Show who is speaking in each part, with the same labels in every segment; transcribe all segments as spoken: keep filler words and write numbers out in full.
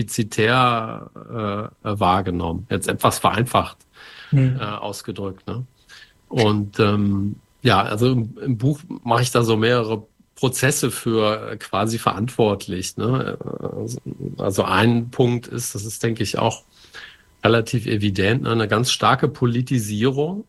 Speaker 1: defizitär äh, wahrgenommen. Jetzt etwas vereinfacht mhm. äh, ausgedrückt. Ne? Und ähm, ja, also im, im Buch mache ich da so mehrere Prozesse für quasi verantwortlich. Ne? Also ein Punkt ist, das ist, denke ich, auch relativ evident, eine ganz starke Politisierung,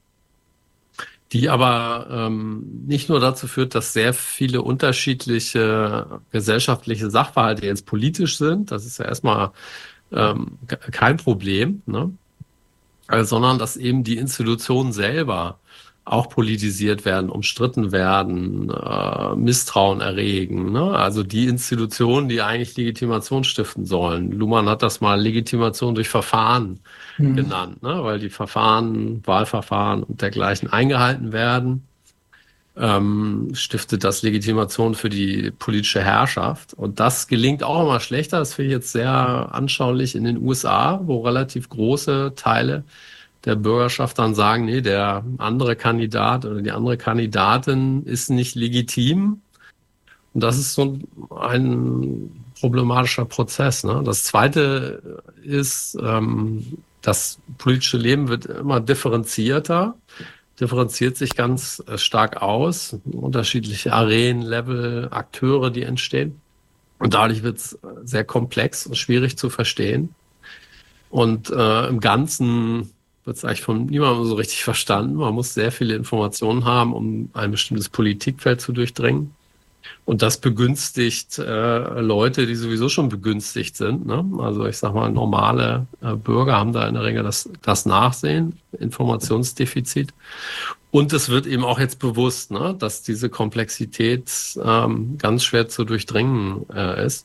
Speaker 1: die aber ähm, nicht nur dazu führt, dass sehr viele unterschiedliche gesellschaftliche Sachverhalte jetzt politisch sind, das ist ja erstmal ähm, kein Problem, ne? äh, sondern dass eben die Institutionen selber auch politisiert werden, umstritten werden, äh, Misstrauen erregen. Ne? Also die Institutionen, die eigentlich Legitimation stiften sollen. Luhmann hat das mal Legitimation durch Verfahren mhm. genannt, ne? Weil die Verfahren, Wahlverfahren und dergleichen eingehalten werden, ähm, stiftet das Legitimation für die politische Herrschaft. Und das gelingt auch immer schlechter. Das finde ich jetzt sehr anschaulich in den U S A, wo relativ große Teile der Bürgerschaft dann sagen, nee, der andere Kandidat oder die andere Kandidatin ist nicht legitim. Und das ist so ein problematischer Prozess. Ne? Das Zweite ist, ähm, das politische Leben wird immer differenzierter, differenziert sich ganz stark aus, unterschiedliche Arenen, Level, Akteure, die entstehen. Und dadurch wird es sehr komplex und schwierig zu verstehen. Und äh, im Ganzen wird es eigentlich von niemandem so richtig verstanden. Man muss sehr viele Informationen haben, um ein bestimmtes Politikfeld zu durchdringen. Und das begünstigt äh, Leute, die sowieso schon begünstigt sind. Ne? Also ich sag mal, normale äh, Bürger haben da in der Regel das, das Nachsehen, Informationsdefizit. Und es wird eben auch jetzt bewusst, ne, dass diese Komplexität ähm, ganz schwer zu durchdringen äh, ist.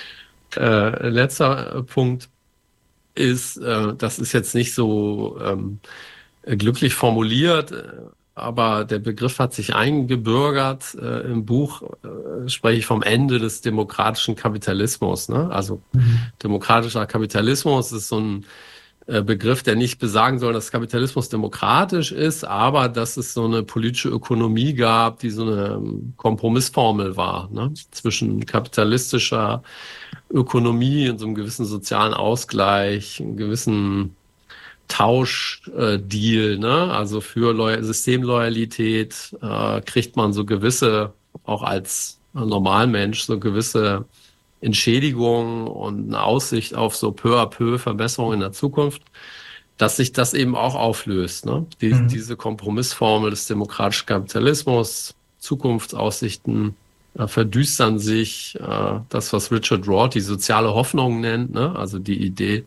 Speaker 1: Äh, letzter Punkt ist, äh, das ist jetzt nicht so ähm, glücklich formuliert, aber der Begriff hat sich eingebürgert. Äh, Im Buch äh, spreche ich vom Ende des demokratischen Kapitalismus. Ne? Also mhm. demokratischer Kapitalismus ist so ein äh, Begriff, der nicht besagen soll, dass Kapitalismus demokratisch ist, aber dass es so eine politische Ökonomie gab, die so eine Kompromissformel war, ne? Zwischen kapitalistischer Ökonomie und so einem gewissen sozialen Ausgleich, einem gewissen Tauschdeal, äh, ne? Also für Loy- Systemloyalität äh, kriegt man so gewisse, auch als Normalmensch, so gewisse Entschädigung und eine Aussicht auf so peu à peu Verbesserung in der Zukunft, dass sich das eben auch auflöst, ne? Die, mhm. Diese Kompromissformel des demokratischen Kapitalismus, Zukunftsaussichten äh, verdüstern sich, äh, das, was Richard Rorty soziale Hoffnung nennt, ne? Also die Idee,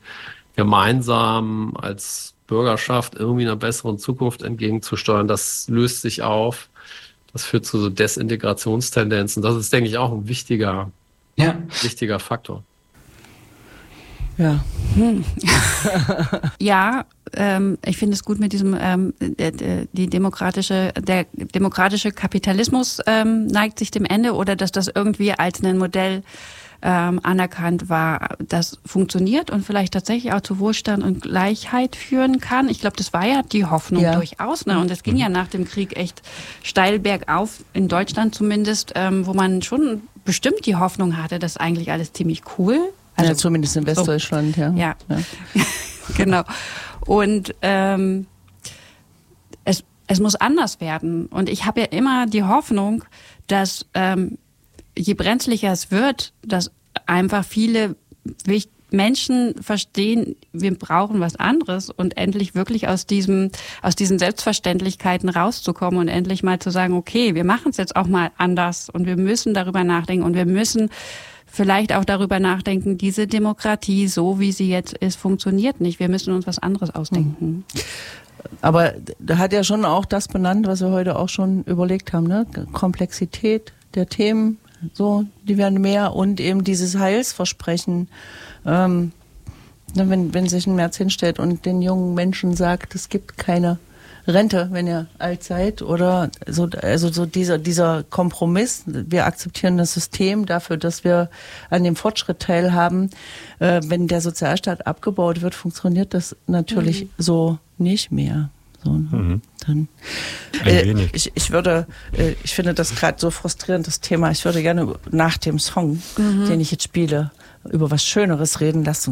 Speaker 1: gemeinsam als Bürgerschaft irgendwie einer besseren Zukunft entgegenzusteuern, das löst sich auf. Das führt zu so Desintegrationstendenzen. Das ist, denke ich, auch ein wichtiger, ja. wichtiger Faktor.
Speaker 2: Ja.
Speaker 3: Hm. ja, ähm, ich finde es gut mit diesem ähm, der, die demokratische der demokratische Kapitalismus ähm, neigt sich dem Ende, oder dass das irgendwie als ein Modell ähm, anerkannt war, das funktioniert und vielleicht tatsächlich auch zu Wohlstand und Gleichheit führen kann. Ich glaube, das war ja die Hoffnung ja. durchaus, ne? Und es ging ja nach dem Krieg echt steil bergauf, in Deutschland zumindest, ähm, wo man schon bestimmt die Hoffnung hatte, dass eigentlich alles ziemlich cool.
Speaker 2: Also ja, zumindest in Westdeutschland, so, ja.
Speaker 3: Ja, ja. Genau. Und ähm, es, es muss anders werden. Und ich habe ja immer die Hoffnung, dass ähm, je brenzlicher es wird, dass einfach viele Menschen verstehen, wir brauchen was anderes, und endlich wirklich aus diesem, aus diesen Selbstverständlichkeiten rauszukommen und endlich mal zu sagen, okay, wir machen es jetzt auch mal anders und wir müssen darüber nachdenken und wir müssen vielleicht auch darüber nachdenken, diese Demokratie, so wie sie jetzt ist, funktioniert nicht. Wir müssen uns was anderes ausdenken.
Speaker 2: Aber da hat ja schon auch das benannt, was wir heute auch schon überlegt haben, ne? Komplexität der Themen, so, die werden mehr, und eben dieses Heilsversprechen, ähm, wenn, wenn sich ein Merz hinstellt und den jungen Menschen sagt, es gibt keine Rente, wenn ihr alt seid, oder so, also so dieser, dieser Kompromiss, wir akzeptieren das System dafür, dass wir an dem Fortschritt teilhaben. Äh, wenn der Sozialstaat abgebaut wird, funktioniert das natürlich mhm. so nicht mehr. So, ne? mhm. Dann, äh, ich, ich würde, äh, ich finde das gerade so frustrierend, das Thema. Ich würde gerne nach dem Song, mhm. den ich jetzt spiele, über was Schöneres reden. Lasst uns